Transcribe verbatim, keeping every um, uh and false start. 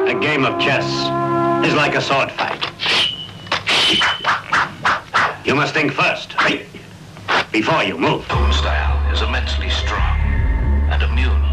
A game of chess is like a sword fight. You must think first, before you move. Style is immensely strong and immune